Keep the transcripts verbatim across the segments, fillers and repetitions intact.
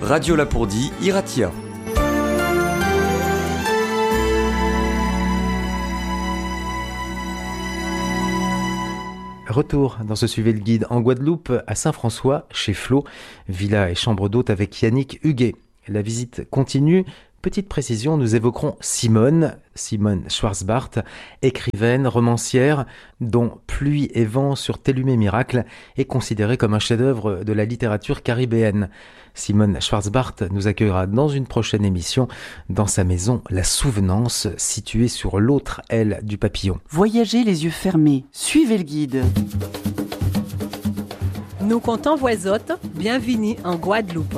Radio Lapourdie, Iratia. Retour dans ce Suivez le Guide en Guadeloupe, à Saint-François, chez Flo, villa et chambre d'hôte avec Yannick Huguet. La visite continue. Petite précision, nous évoquerons Simone, Simone Schwarzbart, écrivaine, romancière, dont Pluie et vent sur Tellumé Miracle est considérée comme un chef-d'œuvre de la littérature caribéenne. Simone Schwarzbart nous accueillera dans une prochaine émission dans sa maison La Souvenance, située sur l'autre aile du papillon. Voyagez les yeux fermés, suivez le guide. Nous comptons voisotte, bienvenue en Guadeloupe.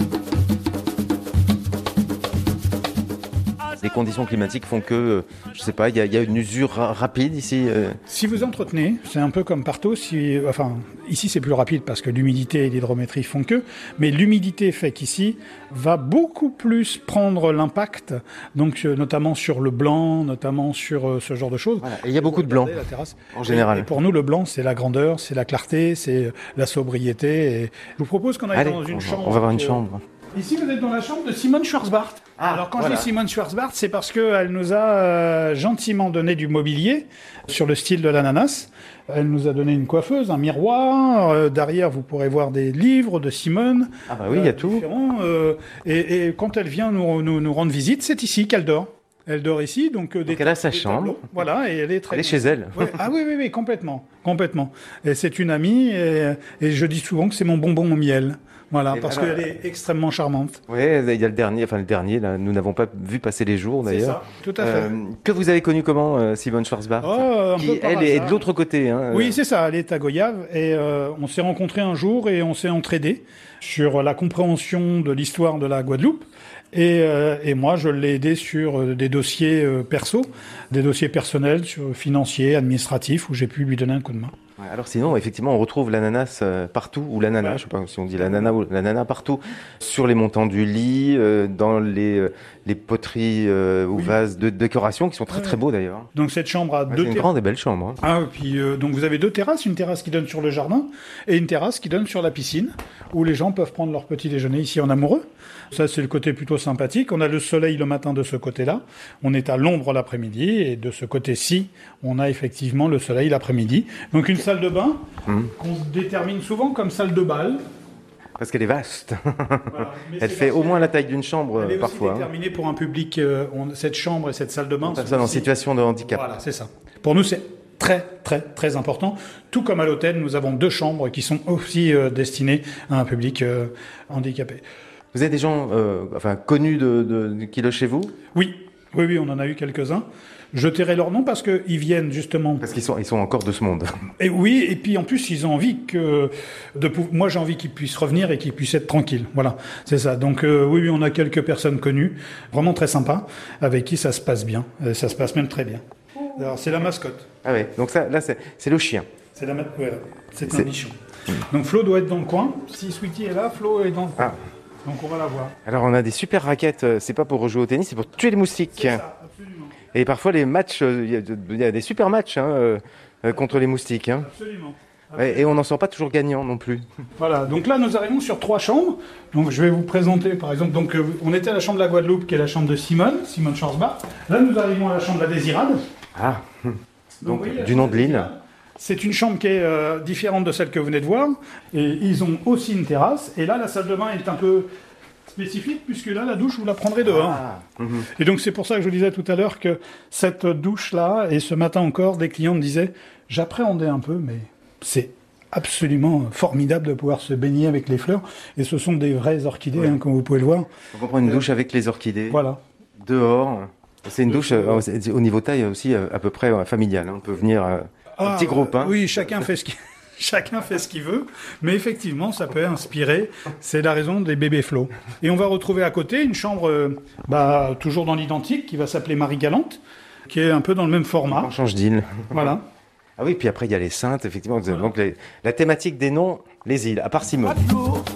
Les conditions climatiques font que, je sais pas, il y, y a une usure ra- rapide ici. Euh... Si vous entretenez, c'est un peu comme partout. Si, enfin, ici c'est plus rapide parce que l'humidité et l'hydrométrie font que, mais l'humidité fait qu'ici va beaucoup plus prendre l'impact, donc euh, notamment sur le blanc, notamment sur euh, ce genre de choses. Voilà. Et il y a beaucoup de blanc, la terrasse. en général. Et, et pour nous, le blanc, c'est la grandeur, c'est la clarté, c'est la sobriété. Et je vous propose qu'on aille Allez, dans une on, chambre. on va voir une que... chambre. Ici, vous êtes dans la chambre de Simone Schwarzbart. Ah, Alors, quand voilà. je dis Simone Schwarzbart, c'est parce qu'elle nous a euh, gentiment donné du mobilier sur le style de l'ananas. Elle nous a donné une coiffeuse, un miroir. Euh, derrière, vous pourrez voir des livres de Simone. Ah bah oui, il y a tout. Euh, et, et quand elle vient nous, nous, nous rendre visite, c'est ici qu'elle dort. Elle dort ici, donc, euh, des Donc elle a sa des chambre. tableaux. Voilà, et elle est très. Elle est chez elle. Ouais. Ah oui, oui, oui, complètement, complètement. Et c'est une amie, et, et je dis souvent que c'est mon bonbon au miel. Voilà, Et parce voilà. qu'elle est extrêmement charmante. Oui, il y a le dernier, enfin le dernier, là, nous n'avons pas vu passer les jours C'est d'ailleurs. ça, tout à fait. Euh, que vous avez connu comment, euh, Simone Schwarzbart? Oh, un Qui, peu par elle, est hasard. de l'autre côté. Hein, Oui, c'est ça, elle est à Goyave et euh, on s'est rencontrés un jour et on s'est entraidés sur la compréhension de l'histoire de la Guadeloupe. Et, euh, et moi, je l'ai aidé sur euh, des dossiers euh, perso, des dossiers personnels, sur, financiers, administratifs, où j'ai pu lui donner un coup de main. Ouais, alors sinon, effectivement, on retrouve l'ananas euh, partout, ou l'ananas, Ouais. je sais pas si on dit l'ananas ou l'ananas partout, sur les montants du lit, euh, dans les, euh, les poteries euh, ou Oui. vases de décoration, qui sont très Ouais. très beaux d'ailleurs. Donc cette chambre a Ouais, deux c'est une terrasses. grande et belle chambre. Hein. Ah, et puis euh, donc vous avez deux terrasses, une terrasse qui donne sur le jardin et une terrasse qui donne sur la piscine, où les gens peuvent prendre leur petit déjeuner ici en amoureux. Ça, c'est le côté plutôt sympathique. On a le soleil le matin de ce côté-là, on est à l'ombre l'après-midi, et de ce côté-ci, on a effectivement le soleil l'après-midi. Donc une salle de bain Mmh. qu'on détermine souvent comme salle de bal. Parce qu'elle est vaste. Voilà. Mais Elle c'est fait parce au que moins la taille d'une chambre Elle est euh, aussi parfois. Hein. déterminée pour un public, euh, on- cette chambre et cette salle de bain. sont Personne en aussi- situation de handicap. Voilà, c'est ça. Pour nous, c'est très, très, très important. Tout comme à l'hôtel, nous avons deux chambres qui sont aussi euh, destinées à un public euh, handicapé. Vous avez des gens euh, enfin, connus de, de, de- qui logent chez vous? Oui, oui, oui, on en a eu quelques-uns. Je tairai leur nom parce qu'ils viennent justement. Parce qu'ils sont, ils sont encore de ce monde. Et oui, et puis en plus, ils ont envie que. De, pou- moi, j'ai envie qu'ils puissent revenir et qu'ils puissent être tranquilles. Voilà, c'est ça. Donc, euh, oui, oui, on a quelques personnes connues, vraiment très sympas, avec qui ça se passe bien. Et ça se passe même très bien. Alors, c'est la mascotte. Ah ouais, donc ça, là, c'est, c'est le chien. C'est la ma- voilà. C'est un C'est- nichon. Donc, Flo doit être dans le coin. Si Sweetie est là, Flo est dans le coin. Ah. Donc, on va la voir. Alors, on a des super raquettes. euh, C'est pas pour rejouer au tennis, c'est pour tuer les moustiques. C'est ça, absolument. Et parfois, les matchs, euh, il y, a de- il y a des super matchs hein, euh, euh, contre les moustiques. Hein. Absolument. Ouais, et on n'en sort pas toujours gagnant non plus. Voilà, donc là nous arrivons sur trois chambres. Donc je vais vous présenter par exemple, donc euh, on était à la chambre de la Guadeloupe qui est la chambre de Simone, Simone Schwarzbart. Là nous arrivons à la chambre de la Désirade. Ah, donc, vous voyez, la du chambre nom de la l'île. Désirade. C'est une chambre qui est euh, différente de celle que vous venez de voir. Et ils ont aussi une terrasse. Et là la salle de bain est un peu spécifique puisque là la douche vous la prendrez dehors. Ah, mhm. Et donc c'est pour ça que je vous disais tout à l'heure que cette douche-là, et ce matin encore, des clients me disaient, j'appréhendais un peu, mais c'est absolument formidable de pouvoir se baigner avec les fleurs. Et ce sont des vraies orchidées, Ouais. hein, comme vous pouvez le voir. Donc on prend une douche avec les orchidées, Voilà. dehors. C'est une douche euh, c'est- au niveau taille aussi euh, à peu près euh, familiale. hein. On peut venir euh, un Ah, petit groupe. Hein. Oui, chacun fait ce qu'il... Chacun fait ce qu'il veut, mais effectivement, ça peut inspirer. C'est la raison des bébés flots. Et on va retrouver à côté une chambre, euh, bah, toujours dans l'identique, qui va s'appeler Marie Galante, qui est un peu dans le même format. On change d'île. Voilà. Ah oui, puis après il y a les saintes, effectivement. Donc les- la thématique des noms, les îles, à part Simone.